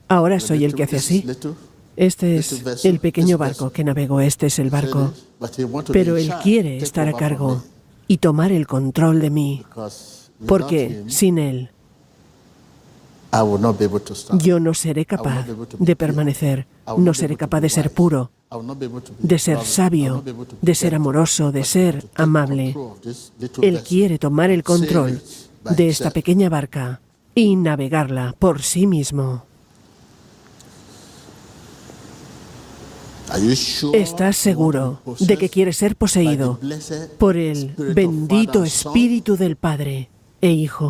Ahora soy el que hace así. Este es el pequeño barco que navego, este es el barco. Pero Él quiere estar a cargo y tomar el control de mí, porque sin Él yo no seré capaz de permanecer, no seré capaz de ser puro, de ser sabio, de ser amoroso, de ser amable. Él quiere tomar el control de esta pequeña barca y navegarla por sí mismo. ¿Estás seguro de que quieres ser poseído por el bendito Espíritu del Padre e Hijo?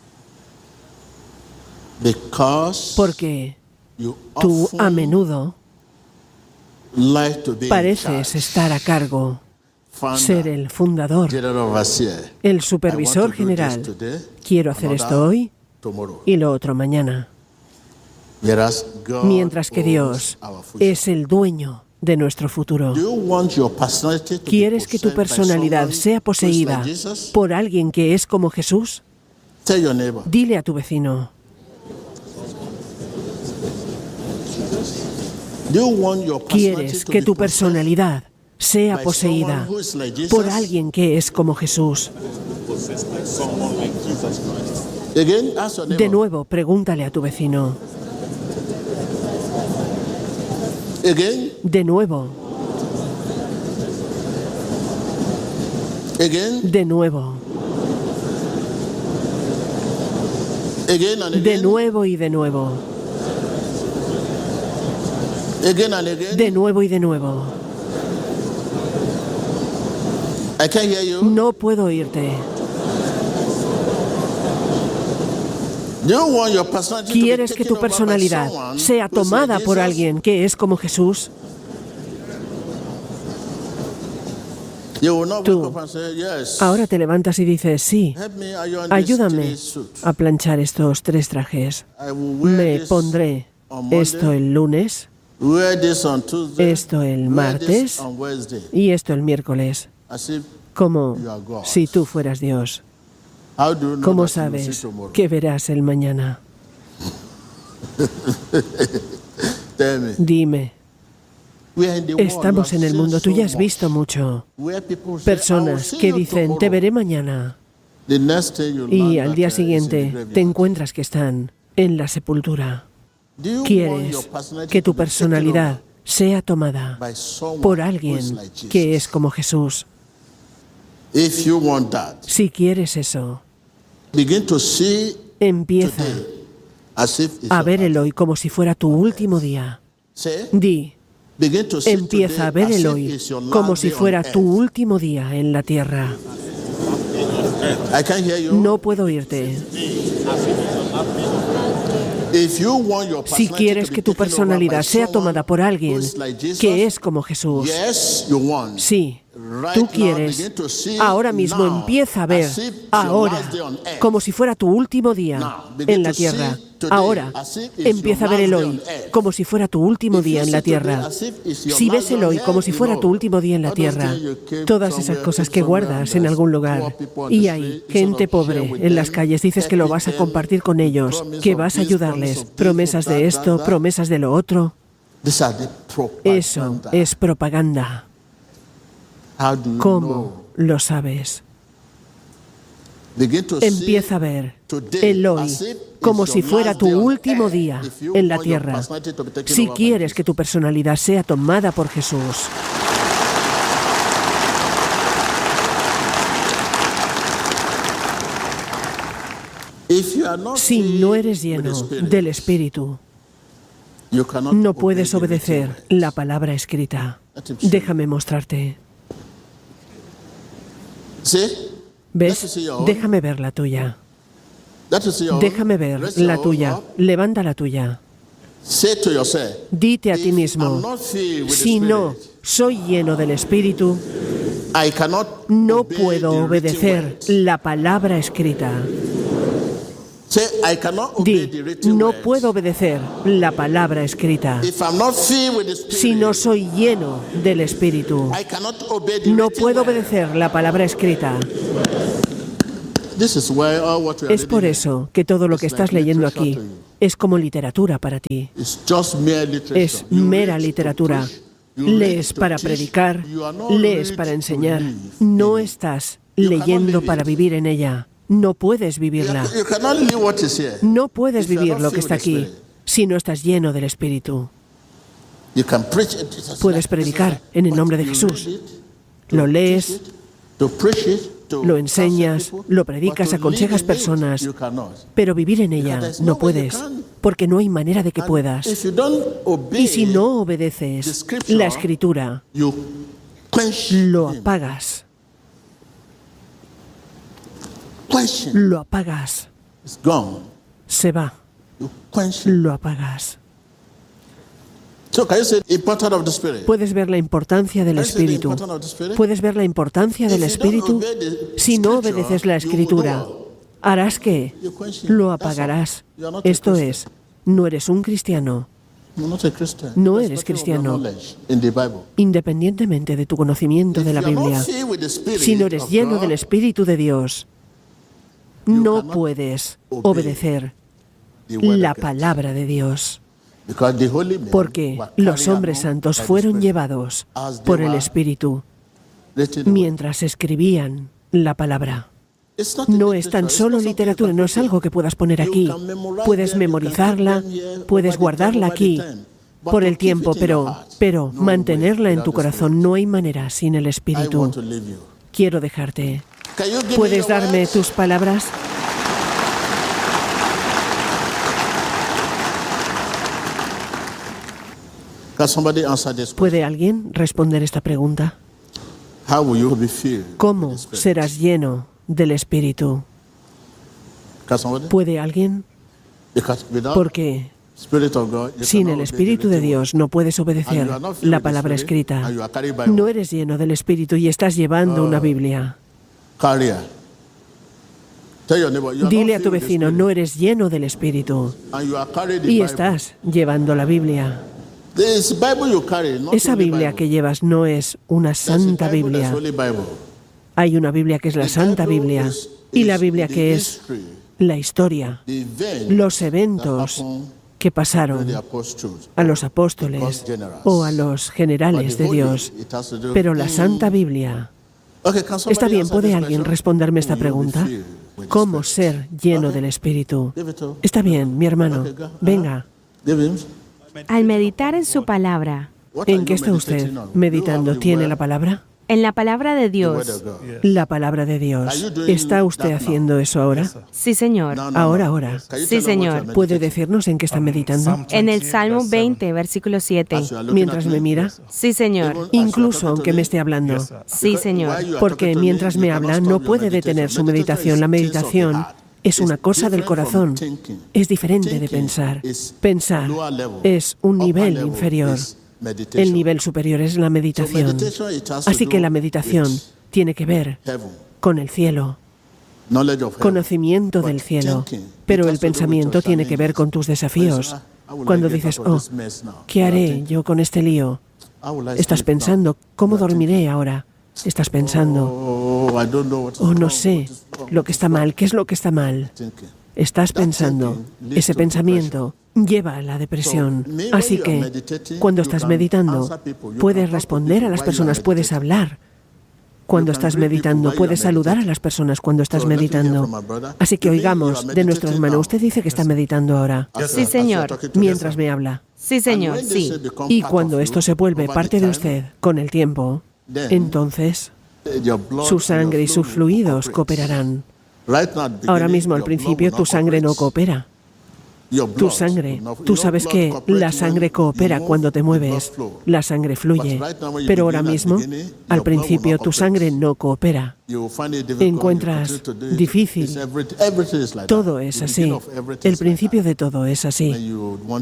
Porque tú a menudo pareces estar a cargo, ser el fundador, el supervisor general. Quiero hacer esto hoy y lo otro mañana. Mientras que Dios es el dueño de nuestro futuro. ¿Quieres que tu personalidad sea poseída por alguien que es como Jesús? Dile a tu vecino. ¿Quieres que tu personalidad sea poseída por alguien que es como Jesús? De nuevo, pregúntale a tu vecino. De nuevo. De nuevo. De nuevo y de nuevo. De nuevo y de nuevo. No puedo oírte. ¿Quieres que tu personalidad sea tomada por alguien que es como Jesús? Tú ahora te levantas y dices, sí, ayúdame a planchar estos 3 trajes. Me pondré esto el lunes, esto el martes y esto el miércoles. Como si tú fueras Dios. ¿Cómo sabes que verás el mañana? Dime. Estamos en el mundo, tú ya has visto mucho. Personas que dicen, te veré mañana. Y al día siguiente te encuentras que están en la sepultura. ¿Quieres que tu personalidad sea tomada por alguien que es como Jesús? Si quieres eso, empieza a ver el hoy como si fuera tu último día. Di, empieza a ver el hoy como si fuera tu último día en la tierra. No puedo oírte. Si quieres que tu personalidad sea tomada por alguien que es como Jesús, sí, tú quieres, ahora mismo empieza a ver, ahora, como si fuera tu último día en la tierra. Ahora, empieza a ver el hoy como si fuera tu último día en la tierra. Si ves el hoy como si fuera tu último día en la tierra, todas esas cosas que guardas en algún lugar, y hay gente pobre en las calles, dices que lo vas a compartir con ellos, que vas a ayudarles, promesas de esto, promesas de lo otro. Eso es propaganda. ¿Cómo lo sabes? Empieza a ver el hoy como si fuera tu último día en la tierra, si quieres que tu personalidad sea tomada por Jesús. Si no eres lleno del Espíritu, no puedes obedecer la palabra escrita. Déjame mostrarte. ¿Ves? Déjame ver la tuya. Déjame ver la tuya. Levanta la tuya. Dite a ti mismo, si no soy lleno del Espíritu, no puedo obedecer la palabra escrita. Di, no puedo obedecer la palabra escrita. Si no soy lleno del Espíritu, no puedo obedecer la palabra escrita. Es por eso que todo lo que estás leyendo aquí es como literatura para ti. Es mera literatura. Lees para predicar, lees para enseñar. No estás leyendo para vivir en ella. No puedes vivirla. No puedes vivir lo que está aquí si no estás lleno del Espíritu. Puedes predicar en el nombre de Jesús. Lo lees, lo enseñas, lo predicas, aconsejas personas, pero vivir en ella no puedes, porque no hay manera de que puedas. Y si no obedeces la Escritura, lo apagas. Lo apagas. Se va. Lo apagas. Puedes ver la importancia del Espíritu. Puedes ver la importancia del Espíritu. Si no obedeces la Escritura, ¿harás qué? Lo apagarás. Esto es, no eres un cristiano. No eres cristiano, independientemente de tu conocimiento de la Biblia. Si no eres lleno del Espíritu de Dios, no puedes obedecer la palabra de Dios. Porque los hombres santos fueron llevados por el Espíritu mientras escribían la palabra. No es tan solo literatura, no es algo que puedas poner aquí. Puedes memorizarla, puedes guardarla aquí por el tiempo, pero mantenerla en tu corazón no hay manera sin el Espíritu. Quiero dejarte. ¿Puedes darme tus palabras? ¿Puede alguien responder esta pregunta? ¿Cómo serás lleno del Espíritu? ¿Puede alguien? Porque sin el Espíritu de Dios no puedes obedecer la palabra escrita. No eres lleno del Espíritu y estás llevando una Biblia. Dile a tu vecino, no eres lleno del Espíritu y estás llevando la Biblia. Esa Biblia que llevas no es una santa Biblia. Hay una Biblia que es la Santa Biblia y la Biblia que es la historia, los eventos que pasaron a los apóstoles o a los generales de Dios. Pero la Santa Biblia... Está bien, ¿puede alguien responderme esta pregunta? ¿Cómo ser lleno del Espíritu? Está bien, mi hermano. Venga. Al meditar en su palabra. ¿En qué está usted meditando? ¿Tiene la palabra? En la palabra de Dios. La palabra de Dios. ¿Está usted haciendo eso ahora? Sí, Señor. Ahora. Sí, Señor. ¿Puede decirnos en qué está meditando? En el Salmo 20, versículo 7. ¿Mientras me mira? Sí, Señor. Incluso aunque me esté hablando. Sí, Señor. Porque mientras me habla no puede detener su meditación. La meditación es una cosa del corazón. Es diferente de pensar. Pensar es un nivel inferior. El nivel superior es la meditación. Así que la meditación tiene que ver con el cielo, conocimiento del cielo. Pero el pensamiento tiene que ver con tus desafíos. Cuando dices, oh, ¿qué haré yo con este lío? Estás pensando, ¿cómo dormiré ahora? Estás pensando, oh, no sé lo que está mal. ¿Qué es lo que está mal? Estás pensando. Ese pensamiento lleva a la depresión. Así que, cuando estás meditando, puedes responder a las personas, puedes hablar. Cuando estás meditando, puedes saludar a las personas cuando estás meditando. Así que oigamos de nuestro hermano. Usted dice que está meditando ahora. Sí, Señor. Mientras me habla. Sí, Señor, sí. Y cuando esto se vuelve parte de usted con el tiempo, entonces su sangre y sus fluidos cooperarán. Ahora mismo, al principio, tu sangre no coopera. Tu sangre, tú sabes que la sangre coopera cuando te mueves, la sangre fluye. Pero ahora mismo, al principio, tu sangre no coopera. Encuentras difícil. Todo es así. El principio de todo es así.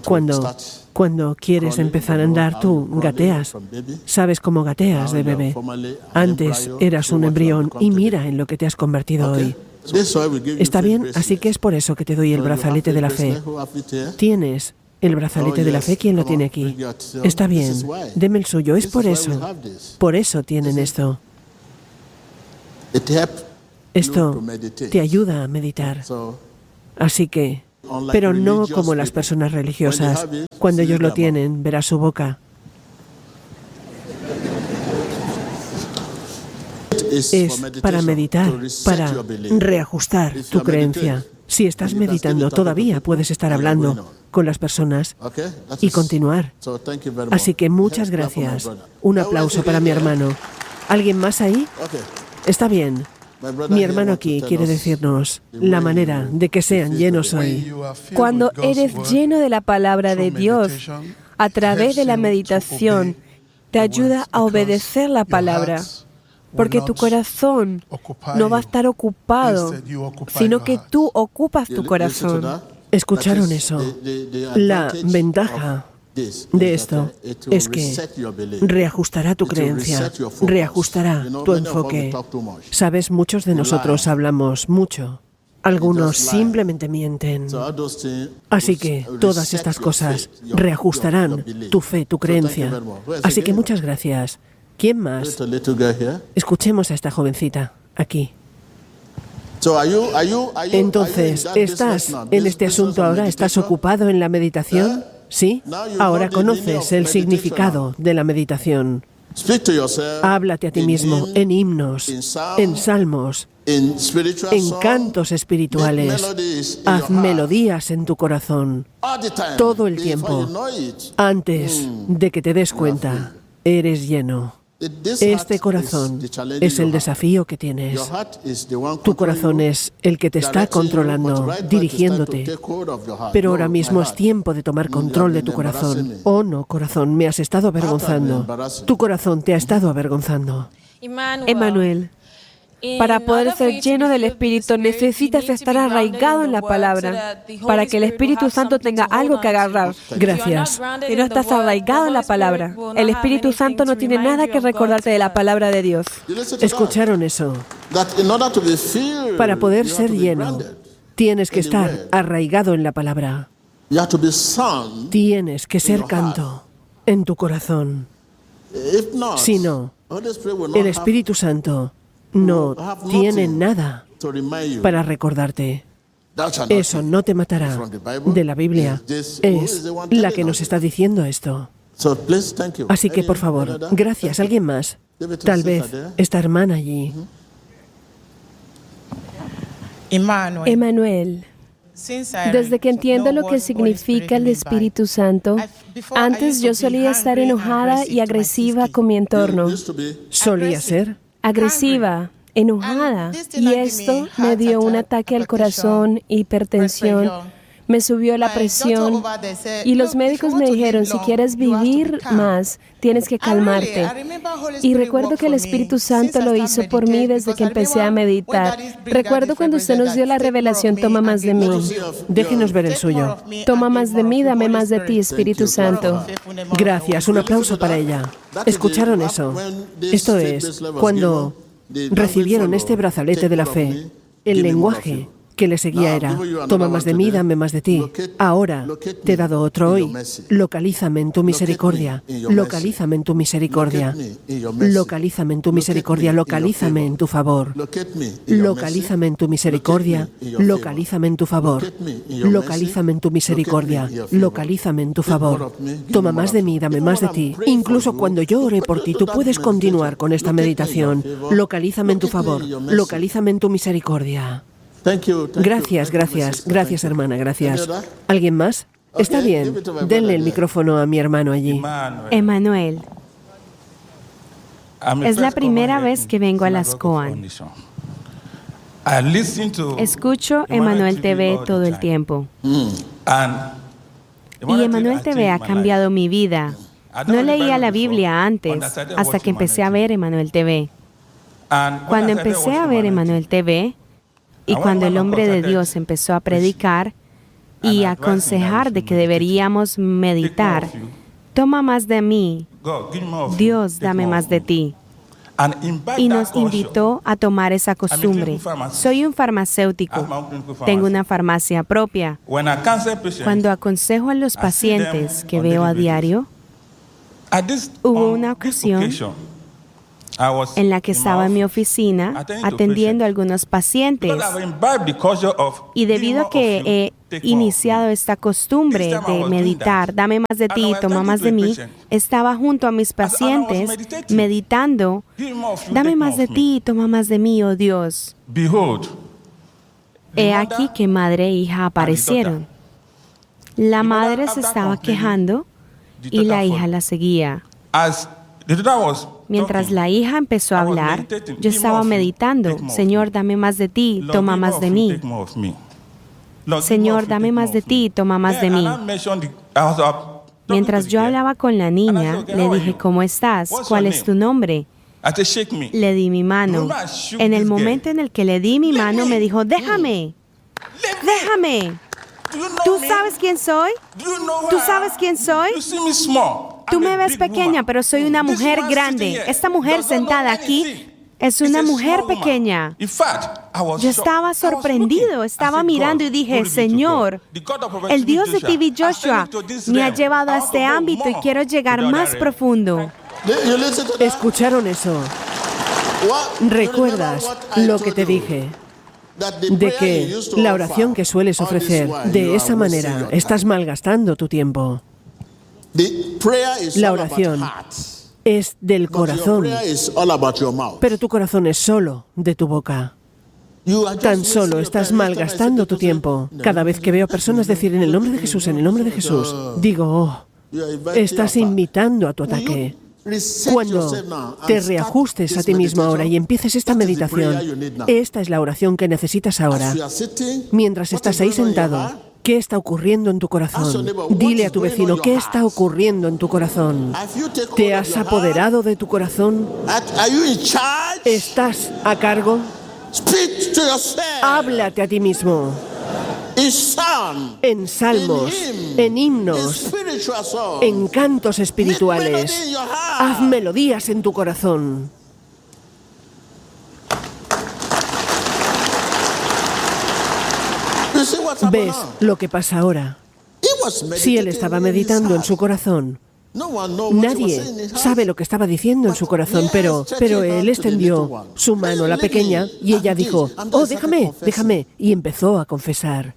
Cuando quieres empezar a andar, tú gateas. ¿Sabes cómo gateas de bebé? Antes eras un embrión y mira en lo que te has convertido hoy. ¿Está bien? Así que es por eso que te doy el brazalete de la fe. ¿Tienes el brazalete de la fe? ¿Quién lo tiene aquí? Está bien. Deme el suyo. Es por eso. Por eso tienen esto. Esto te ayuda a meditar. Así que, pero no como las personas religiosas. Cuando ellos lo tienen, verás su boca. Es para meditar, para reajustar tu creencia. Si estás meditando, todavía puedes estar hablando con las personas y continuar. Así que muchas gracias. Un aplauso para mi hermano. ¿Alguien más ahí? Está bien. Mi hermano aquí quiere decirnos la manera de que sean llenos hoy. Cuando eres lleno de la palabra de Dios, a través de la meditación, te ayuda a obedecer la palabra. Porque tu corazón no va a estar ocupado, sino que tú ocupas tu corazón. ¿Escucharon eso? La ventaja de esto es que reajustará tu creencia, reajustará tu enfoque. Sabes, muchos de nosotros hablamos mucho. Algunos simplemente mienten. Así que todas estas cosas reajustarán tu fe, tu creencia. Así que muchas gracias. ¿Quién más? Escuchemos a esta jovencita, aquí. Entonces, ¿estás en este asunto ahora? ¿Estás ocupado en la meditación? ¿Sí? Ahora conoces el significado de la meditación. Háblate a ti mismo en himnos, en salmos, en cantos espirituales. Haz melodías en tu corazón todo el tiempo. Antes de que te des cuenta, eres lleno. Este corazón es el desafío que tienes. Tu corazón es el que te está controlando, dirigiéndote. Pero ahora mismo es tiempo de tomar control de tu corazón. Oh no, corazón, me has estado avergonzando. Tu corazón te ha estado avergonzando. Emmanuel, para poder ser lleno del Espíritu necesitas estar arraigado en la palabra, para que el Espíritu Santo tenga algo que agarrar. Gracias. Si no estás arraigado en la palabra, el Espíritu Santo no tiene nada que recordarte de la palabra de Dios. ¿Escucharon eso? Para poder ser lleno, tienes que estar arraigado en la palabra. Tienes que ser canto en tu corazón. Si no, el Espíritu Santo no tiene nada para recordarte. Eso no te matará. De la Biblia es la que nos está diciendo esto. Así que, por favor, gracias. ¿Alguien más? Tal vez esta hermana allí. Emmanuel, desde que entiendo lo que significa el Espíritu Santo, antes yo solía estar enojada y agresiva con mi entorno. ¿Solía ser? Agresiva, enojada, y esto me dio un ataque al corazón, hipertensión, me subió la presión, y los médicos me dijeron, si quieres vivir más, tienes que calmarte. Y recuerdo que el Espíritu Santo lo hizo por mí desde que empecé a meditar. Recuerdo cuando usted nos dio la revelación, toma más de mí. Déjenos ver el suyo. Toma más de mí, dame más de ti, Espíritu Santo. Gracias, un aplauso para ella. ¿Escucharon eso? Esto es, cuando recibieron este brazalete de la fe, el lenguaje que le seguía era, toma más de mí, dame más de ti. Ahora te he dado otro hoy. Localízame en tu misericordia. Localízame en tu misericordia. Localízame en tu misericordia. Localízame en tu favor. Localízame en tu misericordia. Localízame en tu favor. Localízame en tu misericordia. Localízame en tu favor. Toma más de mí, dame más de ti. Incluso cuando yo ore por ti, tú puedes continuar con esta meditación. Localízame en tu favor. Localízame en tu misericordia. Gracias, gracias, gracias hermana, gracias. ¿Alguien más? Está bien, denle el micrófono a mi hermano allí. Emmanuel, es la primera vez que vengo a las Coan. Escucho Emmanuel TV todo el tiempo. Y Emmanuel TV ha cambiado mi vida. No leía la Biblia antes, hasta que empecé a ver Emmanuel TV. Cuando empecé a ver Emmanuel TV, y cuando el hombre de Dios empezó a predicar y a aconsejar de que deberíamos meditar, toma más de mí, Dios, dame más de ti. Y nos invitó a tomar esa costumbre. Soy un farmacéutico, tengo una farmacia propia. Cuando aconsejo a los pacientes que veo a diario, hubo una ocasión en la que estaba en mi oficina atendiendo a algunos pacientes. Y debido a que he iniciado esta costumbre de meditar, dame más de ti, toma más de mí, estaba junto a mis pacientes meditando, dame más de ti, toma más de mí, oh Dios. He aquí que madre e hija aparecieron. La madre se estaba quejando y la hija la seguía. Mientras la hija empezó a hablar, yo estaba meditando, Señor, dame más de ti, toma más de mí. Señor, dame más de ti, toma más de mí. Mientras yo hablaba con la niña, le dije, ¿cómo estás? ¿Cuál es tu nombre? Le di mi mano. En el momento en el que le di mi mano, me dijo, déjame, déjame. ¿Tú sabes quién soy? ¿Tú sabes quién soy? Tú me ves pequeña, pero soy una mujer grande. Esta mujer sentada aquí es una mujer pequeña. Yo estaba sorprendido, estaba mirando y dije, Señor, el Dios de TV Joshua me ha llevado a este ámbito y quiero llegar más profundo. ¿Escucharon eso? ¿Recuerdas lo que te dije? De que la oración que sueles ofrecer, de esa manera, estás malgastando tu tiempo. La oración es del corazón, pero tu corazón es solo de tu boca. Tan solo estás malgastando tu tiempo. Cada vez que veo a personas decir en el nombre de Jesús, en el nombre de Jesús, digo, oh, estás invitando a tu ataque. Cuando te reajustes a ti mismo ahora y empieces esta meditación, esta es la oración que necesitas ahora. Mientras estás ahí sentado, ¿qué está ocurriendo en tu corazón? Dile a tu vecino, ¿qué está ocurriendo en tu corazón? ¿Te has apoderado de tu corazón? ¿Estás a cargo? Háblate a ti mismo. En salmos, en himnos, en cantos espirituales. Haz melodías en tu corazón. ¿Ves lo que pasa ahora? Si él estaba meditando en su corazón, nadie sabe lo que estaba diciendo en su corazón, pero él extendió su mano a la pequeña y ella dijo, oh, déjame, déjame, y empezó a confesar.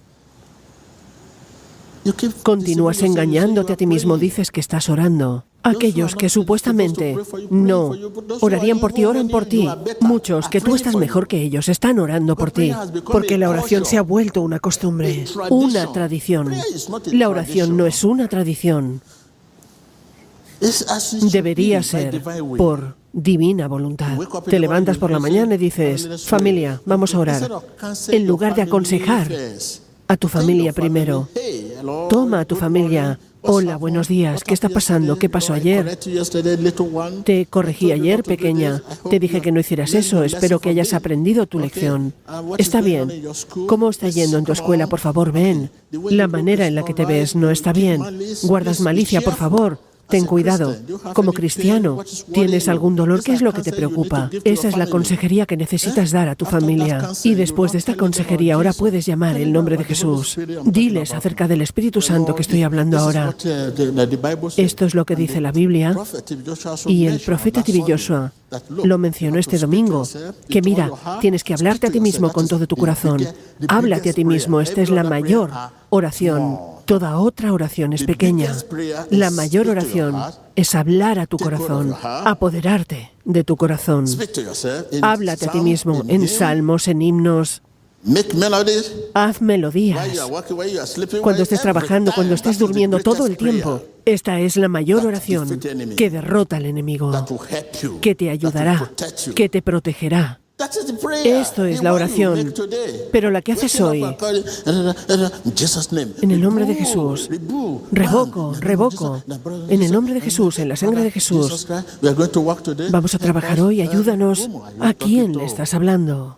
Continúas engañándote a ti mismo, dices que estás orando. Aquellos que supuestamente no orarían por ti, oran por ti. Muchos que tú estás mejor que ellos están orando por ti, porque la oración se ha vuelto una costumbre, una tradición. La oración no es una tradición. Debería ser por divina voluntad. Te levantas por la mañana y dices, familia, vamos a orar. En lugar de aconsejar a tu familia primero, toma a tu familia. Hola, buenos días. ¿Qué está pasando? ¿Qué pasó ayer? Te corregí ayer, pequeña. Te dije que no hicieras eso. Espero que hayas aprendido tu lección. Está bien. ¿Cómo está yendo en tu escuela? Por favor, ven. La manera en la que te ves no está bien. Guardas malicia, por favor. Ten cuidado. Como cristiano, ¿tienes algún dolor? ¿Qué es lo que te preocupa? Esa es la consejería que necesitas dar a tu familia. Y después de esta consejería, ahora puedes llamar el nombre de Jesús. Diles acerca del Espíritu Santo que estoy hablando ahora. Esto es lo que dice la Biblia. Y el profeta TV Joshua lo mencionó este domingo. Que mira, tienes que hablarte a ti mismo con todo tu corazón. Háblate a ti mismo. Esta es la mayor oración. Toda otra oración es pequeña. La mayor oración es hablar a tu corazón, apoderarte de tu corazón. Háblate a ti mismo en salmos, en himnos. Haz melodías. Cuando estés trabajando, cuando estés durmiendo, todo el tiempo. Esta es la mayor oración que derrota al enemigo, que te ayudará, que te protegerá. Esto es la oración, pero la que haces hoy, en el nombre de Jesús, revoco, en el nombre de Jesús, en la sangre de Jesús, vamos a trabajar hoy, ayúdanos. ¿A quién le estás hablando?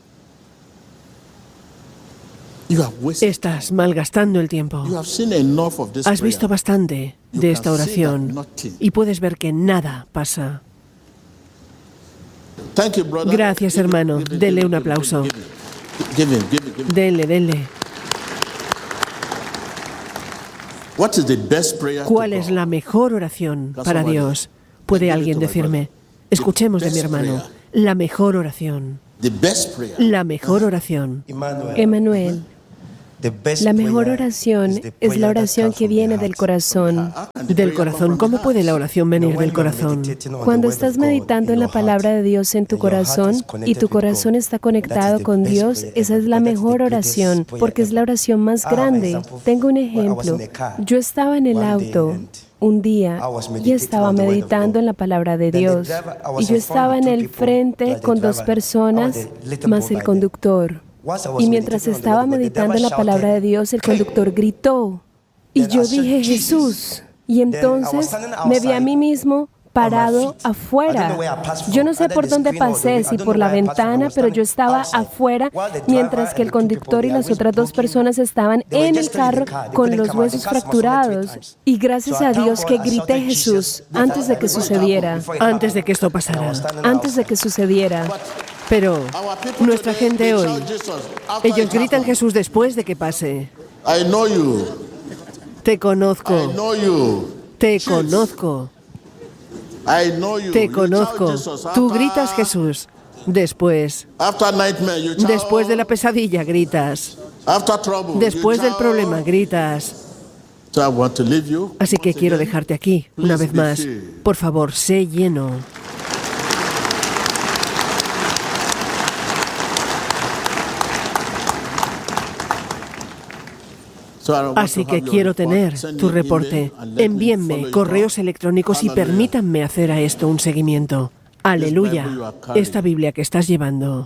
Estás malgastando el tiempo. Has visto bastante de esta oración y puedes ver que nada pasa. Gracias, hermano. Denle un aplauso. Denle. ¿Cuál es la mejor oración para Dios? ¿Puede alguien decirme? Escuchemos de mi hermano. La mejor oración. La mejor oración. Emmanuel, la mejor oración es la oración que viene del corazón. ¿Del corazón? ¿Cómo puede la oración venir del corazón? Cuando estás meditando en la palabra de Dios en tu corazón y tu corazón está conectado con Dios, esa es la mejor oración, porque es la oración más grande. Tengo un ejemplo. Yo estaba en el auto un día y estaba meditando en la palabra de Dios. Y yo estaba en el frente con dos personas, más el conductor. Y mientras estaba meditando en la palabra de Dios, el conductor gritó. Y yo dije, Jesús. Y entonces me vi a mí mismo parado afuera. Yo no sé por dónde pasé, si por la ventana, pero yo estaba afuera, mientras que el conductor y las otras dos personas estaban en el carro con los huesos fracturados. Y gracias a Dios que grité Jesús antes de que sucediera. Antes de que esto pasara. Antes de que sucediera. Pero nuestra gente hoy, ellos gritan Jesús después de que pase. Te conozco. Te conozco. Te conozco. Tú gritas Jesús. Después de la pesadilla gritas. Después del problema gritas. Así que quiero dejarte aquí, una vez más. Por favor, sé lleno. Así que quiero tener tu reporte. Envíenme correos electrónicos y permítanme hacer a esto un seguimiento. Aleluya. Esta Biblia que estás llevando,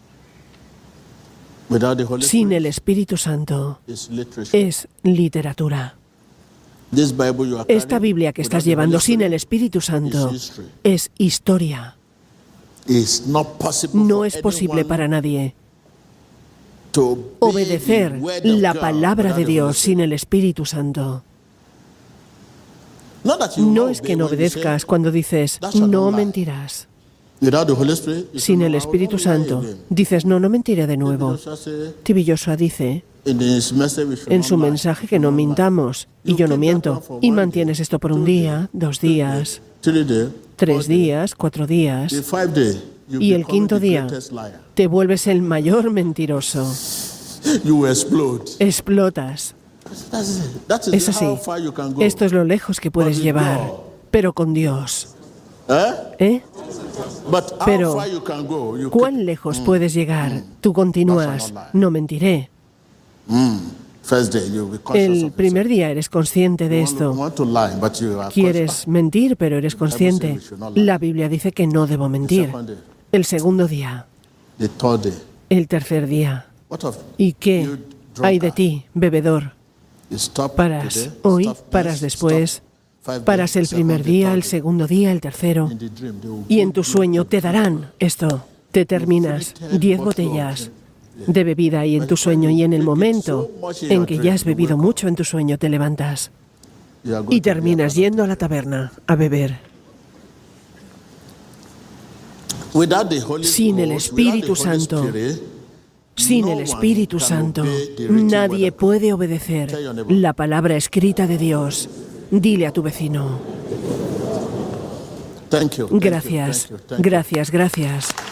sin el Espíritu Santo, es literatura. Esta Biblia que estás llevando sin el Espíritu Santo es historia. No es posible para nadie obedecer la palabra de Dios sin el Espíritu Santo. No es que no obedezcas cuando dices, no mentirás. Sin el Espíritu Santo, dices, no mentiré de nuevo. T.B. Joshua dice en su mensaje que no mintamos, y yo no miento. Y mantienes esto por un día, 2 días, 3 días, 4 días, y el 5.º día te vuelves el mayor mentiroso. Explotas. Es así. Esto es lo lejos que puedes llevar, pero con Dios. Pero, ¿cuán lejos puedes llegar? Tú continúas, no mentiré. El primer día eres consciente de esto. Quieres mentir, pero eres consciente. La Biblia dice que no debo mentir. El segundo día. El tercer día. ¿Y qué hay de ti, bebedor? Paras hoy, paras después, paras el primer día, el segundo día, el tercero. Y en tu sueño te darán esto. Te terminas 10 botellas de bebida y en tu sueño, y en el momento en que ya has bebido mucho en tu sueño te levantas y terminas yendo a la taberna a beber. Sin el Espíritu Santo, nadie puede obedecer la palabra escrita de Dios. Dile a tu vecino. Gracias, gracias, gracias.